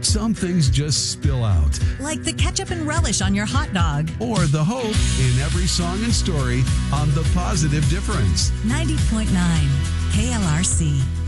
Some things just spill out. Like the ketchup and relish on your hot dog. Or the hope in every song and story on The Positive Difference. 90.9 KLRC.